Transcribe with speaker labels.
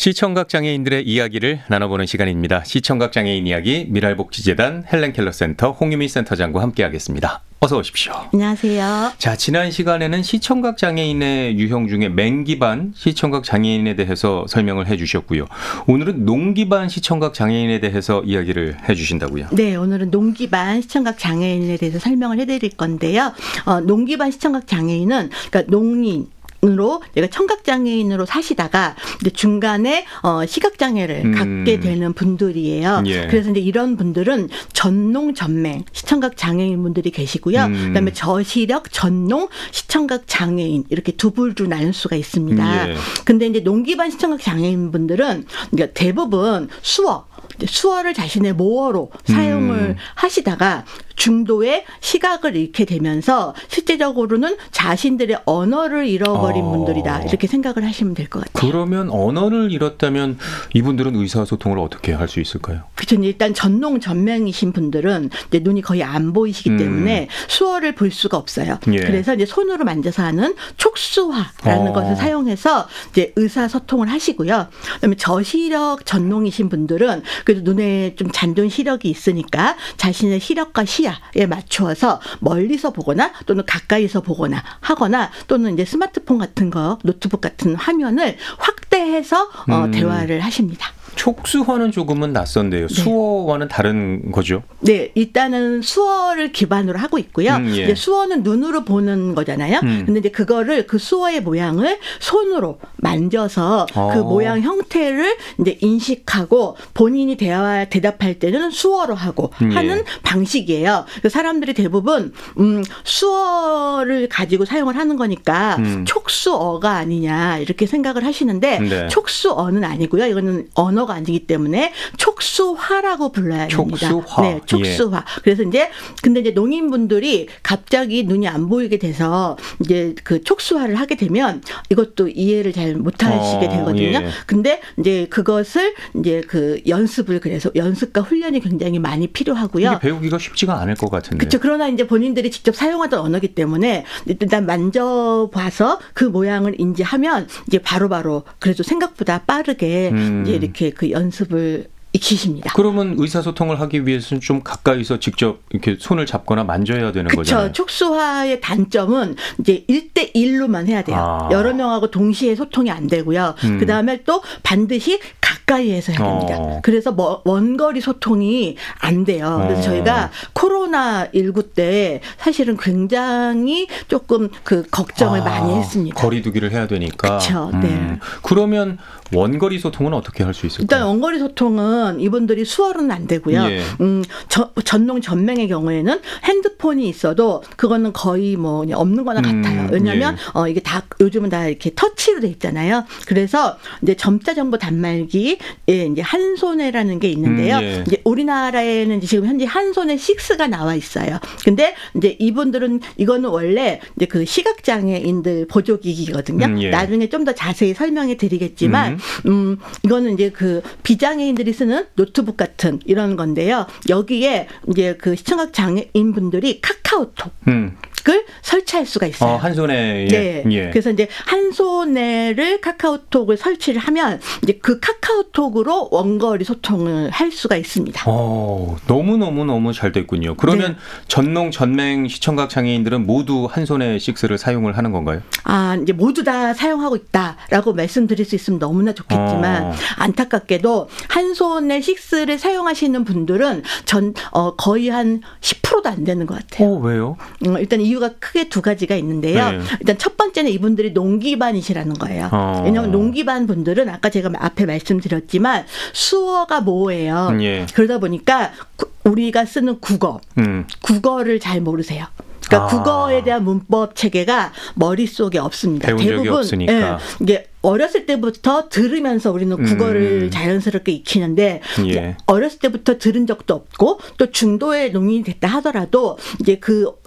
Speaker 1: 시청각 장애인들의 이야기를 나눠보는 시간입니다. 시청각 장애인 이야기 미랄복지재단 헬렌켈러 센터 홍유미 센터장과 함께하겠습니다. 어서 오십시오.
Speaker 2: 안녕하세요.
Speaker 1: 자, 지난 시간에는 시청각 장애인의 유형 중에 맹기반 시청각 장애인에 대해서 설명을 해주셨고요. 오늘은 농기반 시청각 장애인에 대해서 이야기를 해주신다고요.
Speaker 2: 네, 오늘은 농기반 시청각 장애인에 대해서 설명을 해드릴 건데요. 농기반 시청각 장애인은 그러니까 농인으로 내가 청각장애인으로 사시다가 이제 중간에 시각장애를 갖게 되는 분들이에요.
Speaker 1: 예.
Speaker 2: 그래서 이제 이런 분들은 전농, 전맹 시청각 장애인 분들이 계시고요. 그다음에 저시력, 전농, 시청각 장애인 이렇게 두 부류로 나눌 수가 있습니다.
Speaker 1: 예.
Speaker 2: 근데 이제 농기반 시청각 장애인 분들은 그러니까 대부분 수어를 자신의 모어로 사용을 하시다가 중도에 시각을 잃게 되면서 실제적으로는 자신들의 언어를 잃어버린 분들이다. 이렇게 생각을 하시면 될 것 같아요.
Speaker 1: 그러면 언어를 잃었다면 이분들은 의사소통을 어떻게 할 수 있을까요?
Speaker 2: 그렇죠. 일단 전농, 전맹이신 분들은 이제 눈이 거의 안 보이시기 때문에 수어를 볼 수가 없어요.
Speaker 1: 예.
Speaker 2: 그래서 이제 손으로 만져서 하는 촉수화라는 것을 사용해서 이제 의사소통을 하시고요. 그다음에 저시력 전농이신 분들은 그래도 눈에 좀 잔존 시력이 있으니까 자신의 시력과 시야에 맞추어서 멀리서 보거나 또는 가까이서 보거나 하거나 또는 이제 스마트폰 같은 거, 노트북 같은 화면을 확대해서 대화를 하십니다.
Speaker 1: 촉수화는 조금은 낯선데요.
Speaker 2: 네.
Speaker 1: 수어와는 다른 거죠?
Speaker 2: 네, 일단은 수어를 기반으로 하고 있고요.
Speaker 1: 예.
Speaker 2: 이제 수어는 눈으로 보는 거잖아요. 근데 이제 그거를 그 수어의 모양을 손으로 만져서 그 모양 형태를 이제 인식하고 본인이 대답할 때는 수어로 하고 하는 방식이에요. 그래서 사람들이 대부분 수어를 가지고 사용을 하는 거니까 촉수어가 아니냐 이렇게 생각을 하시는데
Speaker 1: 네.
Speaker 2: 촉수어는 아니고요. 이거는 언어가 아니기 때문에 촉수화라고 불러야 됩니다.
Speaker 1: 촉수화.
Speaker 2: 네, 촉수화.
Speaker 1: 예.
Speaker 2: 그래서 근데 이제 농인분들이 갑자기 눈이 안 보이게 돼서 이제 그 촉수화를 하게 되면 이것도 이해를 잘 못하시게 되거든요.
Speaker 1: 예.
Speaker 2: 근데 이제 그것을 이제 그 그래서 연습과 훈련이 굉장히 많이 필요하고요.
Speaker 1: 이게 배우기가 쉽지가 않을 것 같은데.
Speaker 2: 그렇죠. 그러나 이제 본인들이 직접 사용하던 언어기 때문에 일단 만져봐서 그 모양을 인지하면 이제 바로바로 그래도 생각보다 빠르게 이제 이렇게 그 연습을 익히십니다.
Speaker 1: 그러면 의사소통을 하기 위해서는 좀 가까이서 직접 이렇게 손을 잡거나 만져야 되는 거잖아요.
Speaker 2: 그렇죠. 촉수화의 단점은 이제 1대1로만 해야 돼요. 여러 명하고 동시에 소통이 안 되고요. 그다음에 또 반드시 가까이에서 해야 됩니다. 그래서 원거리 소통이 안 돼요. 그래서 저희가 코로나19 때 사실은 굉장히 조금 그 걱정을 많이 했습니다.
Speaker 1: 거리 두기를 해야 되니까.
Speaker 2: 그렇죠. 네.
Speaker 1: 그러면 원거리 소통은 어떻게 할 수 있을까요?
Speaker 2: 일단 원거리 소통은 이분들이 수어로는 안 되고요.
Speaker 1: 예.
Speaker 2: 전농 전맹의 경우에는 핸드폰이 있어도 그거는 거의 뭐 그냥 없는 거나 같아요. 왜냐하면 이게 다 요즘은 다 이렇게 터치로 돼 있잖아요. 그래서 이제 점자 정보 단말기 이제 한손해라는 게 있는데요.
Speaker 1: 예.
Speaker 2: 이제 우리나라에는 이제 지금 현재 한손해 6가 나와 있어요. 근데 이제 이분들은 이거는 원래 이제 그 시각 장애인들 보조기기거든요.
Speaker 1: 예.
Speaker 2: 나중에 좀 더 자세히 설명해 드리겠지만 이거는 이제 그 비장애인들이 쓰는 노트북 같은 이런 건데요. 여기에 이제 그 시청각 장애인 분들이 카카오톡을 설치할 수가 있어요.
Speaker 1: 한 손에.
Speaker 2: 네.
Speaker 1: 예.
Speaker 2: 그래서 이제 한 손에를 카카오톡을 설치를 하면 이제 그 카카오톡으로 원거리 소통을 할 수가 있습니다.
Speaker 1: 너무 잘 됐군요. 그러면
Speaker 2: 네.
Speaker 1: 전농 전맹 시청각 장애인들은 모두 한 손에 6를 사용을 하는 건가요?
Speaker 2: 이제 모두 다 사용하고 있다라고 말씀드릴 수 있으면 너무나 좋겠지만 안타깝게도 한 손에 6를 사용하시는 분들은 거의 한 10%도 안 되는 것 같아요.
Speaker 1: 왜요?
Speaker 2: 일단 이유가 크게 두 가지가 있는데요.
Speaker 1: 네.
Speaker 2: 일단 첫 번째는 이분들이 농기반이시라는 거예요. 왜냐하면 농기반 분들은 아까 제가 앞에 말씀드렸지만 수어가 모호해요.
Speaker 1: 예.
Speaker 2: 그러다 보니까 우리가 쓰는 국어를 잘 모르세요. 그러니까 국어에 대한 문법 체계가 머릿속에 없습니다.
Speaker 1: 배운 적이 없으니까.
Speaker 2: 이게 어렸을 때부터 들으면서 우리는 국어를 자연스럽게 익히는데
Speaker 1: 예.
Speaker 2: 어렸을 때부터 들은 적도 없고 또 중도의 농인이 됐다 하더라도 이제 그